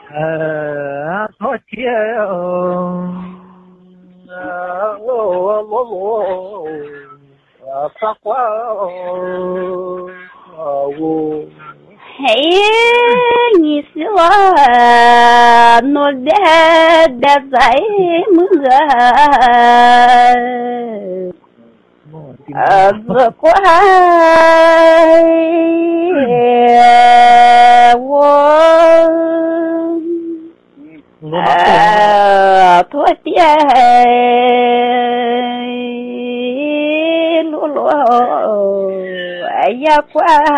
thôi chia phát quá hey ni siwa no de zai munga qua wo thôi tia lu lu ai qua